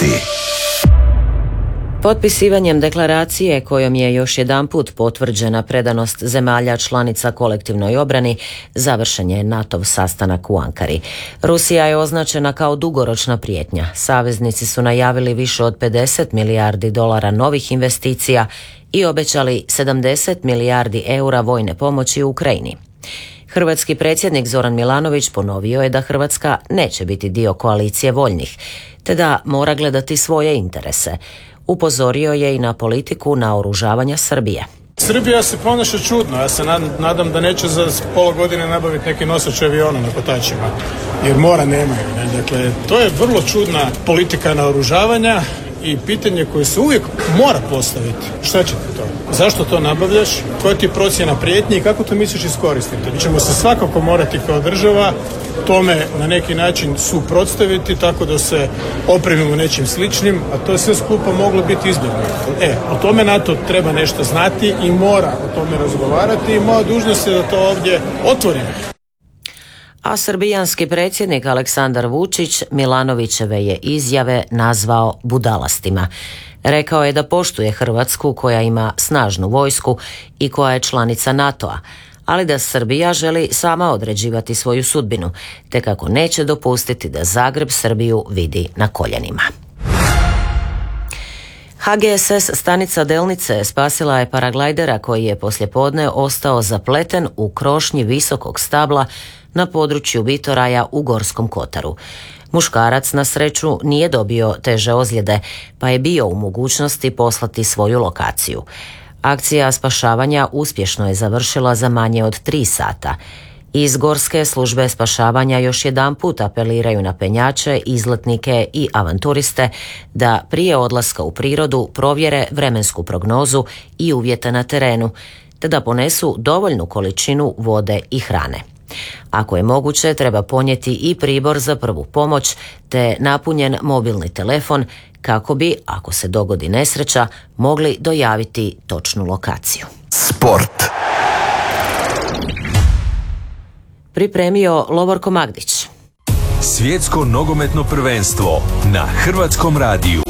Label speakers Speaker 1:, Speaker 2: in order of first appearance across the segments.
Speaker 1: Potpisivanjem deklaracije kojom je još jedanput potvrđena predanost zemalja članica kolektivnoj obrani, završen je NATO-v sastanak u Ankari. Rusija je označena kao dugoročna prijetnja. Saveznici su najavili više od 50 milijardi dolara novih investicija i obećali 70 milijardi eura vojne pomoći u Ukrajini. Hrvatski predsjednik Zoran Milanović ponovio je da Hrvatska neće biti dio koalicije voljnih, te da mora gledati svoje interese. Upozorio je i na politiku naoružavanja Srbije.
Speaker 2: Srbija se ponaša čudno. Ja se nadam da neće za pola godine nabaviti neki nosač aviona na kotačima, jer mora nemaju. Dakle, to je vrlo čudna politika naoružavanja i pitanje koje se uvijek mora postaviti. Šta će ti to? Zašto to nabavljaš? Koja ti je procjena prijetnje i kako to misliš iskoristiti? Mi ćemo se svakako morati kao država tome na neki način suprotstaviti tako da se opremimo nečim sličnim, a to je sve skupa moglo biti izbjegnuto. O tome NATO treba nešto znati i mora o tome razgovarati i moja dužnost je da to ovdje otvorim.
Speaker 1: A srbijanski predsjednik Aleksandar Vučić Milanovićeve je izjave nazvao budalastima. Rekao je da poštuje Hrvatsku koja ima snažnu vojsku i koja je članica NATO-a, ali da Srbija želi sama određivati svoju sudbinu, te kako neće dopustiti da Zagreb Srbiju vidi na koljenima. HGSS stanica Delnice spasila je paraglajdera koji je poslijepodne ostao zapleten u krošnji visokog stabla na području Vitoraja u Gorskom Kotaru. Muškarac na sreću nije dobio teže ozljede, pa je bio u mogućnosti poslati svoju lokaciju. Akcija spašavanja uspješno je završila za manje od 3 sata. Iz Gorske službe spašavanja još jedanput apeliraju na penjače, izletnike i avanturiste da prije odlaska u prirodu provjere vremensku prognozu i uvjete na terenu, te da ponesu dovoljnu količinu vode i hrane. Ako je moguće, treba ponijeti i pribor za prvu pomoć te napunjen mobilni telefon kako bi, ako se dogodi nesreća, mogli dojaviti točnu lokaciju.
Speaker 3: Sport.
Speaker 1: Pripremio Lovorko Magdić.
Speaker 3: Svjetsko nogometno prvenstvo na Hrvatskom radiju.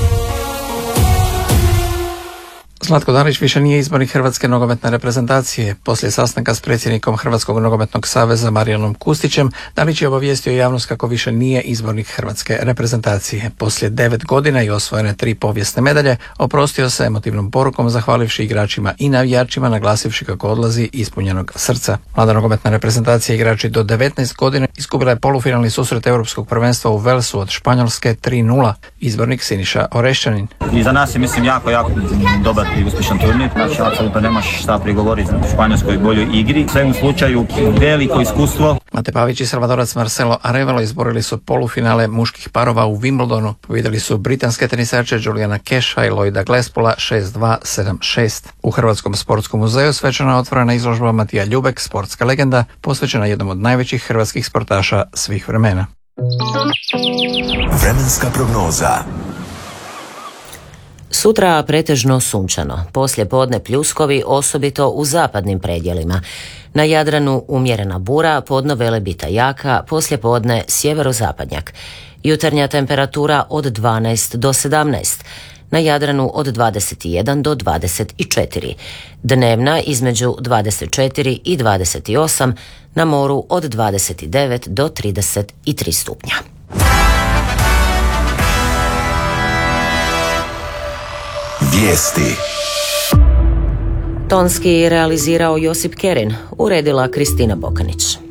Speaker 4: Zlatko Dalić više nije izbornik Hrvatske nogometne reprezentacije. Poslije sastanka s predsjednikom Hrvatskog nogometnog saveza Marijanom Kustićem, Dalić je obavijestio javnost kako više nije izbornik Hrvatske reprezentacije. Poslije 9 godina i osvojene 3 povijesne medalje, oprostio se emotivnom porukom zahvalivši igračima i navijačima, naglasivši kako odlazi ispunjenog srca. Mlada nogometna reprezentacija igrači do 19 godina izgubila je polufinalni susret Europskog prvenstva u Velsu od Španjolske 3:0. Izbornik Siniša Orešćanin.
Speaker 5: I za nas je, mislim, jako dobar i uspješan turnir, znači apsolutno nemaš šta prigovoriti u španjolskoj boljoj igri. U svakom slučaju veliko iskustvo.
Speaker 4: Mate Pavić i Salvadorac Marcelo Arevalo izborili su polufinale muških parova u Wimbledonu. Pobijedili su britanske tenisače Juliana Casha i Lloyda Glaspola 6-2, 7-6. U Hrvatskom sportskom muzeju svečano otvorena izložba Matija Ljubek, sportska legenda, posvećena jednom od najvećih hrvatskih sportaša svih vremena.
Speaker 3: Vremenska prognoza.
Speaker 1: Sutra pretežno sunčano, poslije podne pljuskovi, osobito u zapadnim predjelima. Na Jadranu umjerena bura, podno Velebita jaka, poslije podne sjeverozapadnjak. Jutarnja temperatura od 12 do 17, na Jadranu od 21 do 24. Dnevna između 24 i 28, na moru od 29 do 33 stupnja.
Speaker 3: Vijesti.
Speaker 1: Tonski realizirao Josip Kerin, uredila Kristina Bokanić.